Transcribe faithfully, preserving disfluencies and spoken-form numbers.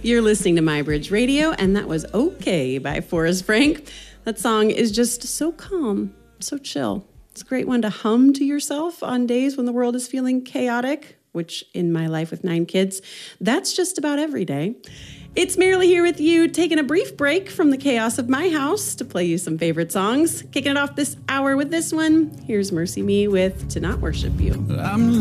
You're listening to My Bridge Radio, and that was Okay by Forrest Frank. That song is just so calm, so chill. It's a great one to hum to yourself on days when the world is feeling chaotic, which in my life with nine kids, that's just about every day. It's Marilee here with you, taking a brief break from the chaos of my house to play you some favorite songs. Kicking it off this hour with this one. Here's Mercy Me with To Not Worship You. I'm